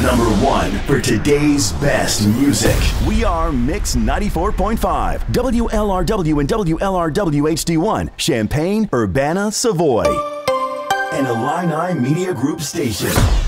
number one for today's best music. We are Mix 94.5, WLRW and WLRW HD1, Champaign, Urbana, Savoy, and Illini Media Group station.